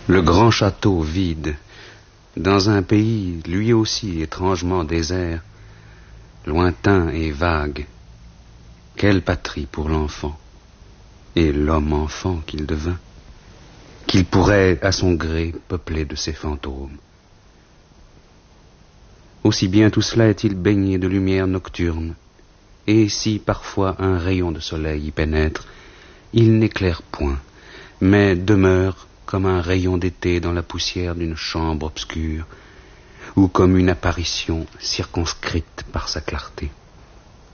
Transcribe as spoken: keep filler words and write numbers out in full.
Le grand château vide, dans un pays lui aussi étrangement désert, lointain et vague. Quelle patrie pour l'enfant, et l'homme-enfant qu'il devint, qu'il pourrait à son gré peupler de ses fantômes. Aussi bien tout cela est-il baigné de lumière nocturne, et si parfois un rayon de soleil y pénètre, il n'éclaire point, mais demeure comme un rayon d'été dans la poussière d'une chambre obscure, ou comme une apparition circonscrite par sa clarté.